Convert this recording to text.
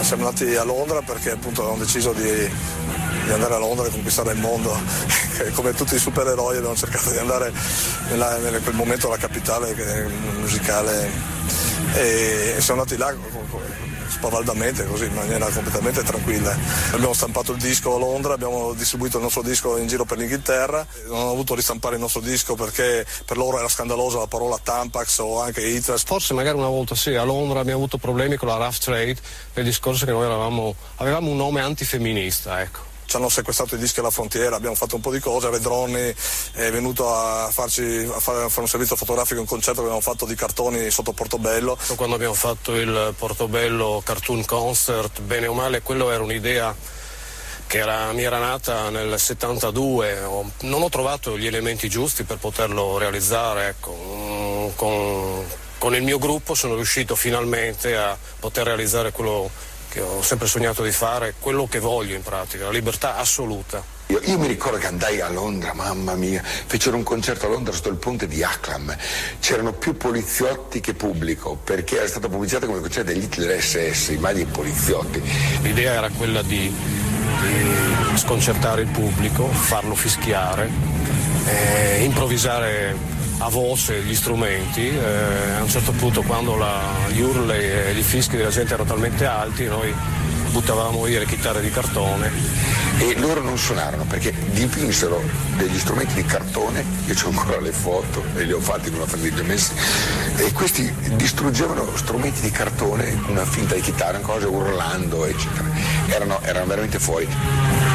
Siamo andati a Londra perché appunto avevamo deciso di andare a Londra e conquistare il mondo. Come tutti i supereroi abbiamo cercato di andare in quel momento alla capitale musicale e siamo andati là spavaldamente, così in maniera completamente tranquilla. Abbiamo stampato il disco a Londra, abbiamo distribuito il nostro disco in giro per l'Inghilterra, non ho voluto ristampare il nostro disco perché per loro era scandalosa la parola Tampax o anche Hitler. Forse magari una volta sì, a Londra abbiamo avuto problemi con la Rough Trade per il discorso che noi avevamo un nome antifemminista, ecco. Ci hanno sequestrato i dischi alla frontiera, abbiamo fatto un po' di cose, Red Ronnie è venuto a fare un servizio fotografico, un concerto che abbiamo fatto di cartoni sotto Portobello. Quando abbiamo fatto il Portobello Cartoon Concert, bene o male, quello era un'idea che mi era nata nel 72, non ho trovato gli elementi giusti per poterlo realizzare, ecco. Con il mio gruppo sono riuscito finalmente a poter realizzare quello che ho sempre sognato di fare, quello che voglio in pratica, la libertà assoluta. Io mi ricordo che andai a Londra, mamma mia, fecero un concerto a Londra sotto il ponte di Acklam, c'erano più poliziotti che pubblico, perché era stato pubblicizzato come concerto degli Hitler SS, i mali poliziotti. L'idea era quella di sconcertare il pubblico, farlo fischiare, improvvisare a voce gli strumenti, a un certo punto quando gli urli e gli fischi della gente erano talmente alti noi buttavamo via le chitarre di cartone. E loro non suonarono perché dipinsero degli strumenti di cartone, io c'ho ancora le foto e le ho fatte in una famiglia messa, e questi distruggevano strumenti di cartone, una finta di chitarra, cose urlando eccetera, erano veramente fuori.